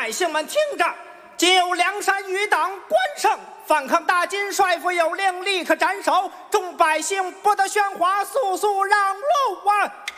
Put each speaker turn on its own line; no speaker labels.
百姓们听着，今有梁山余党关胜反抗大金帅府有令，立刻斩首，众百姓不得喧哗，速速让路啊！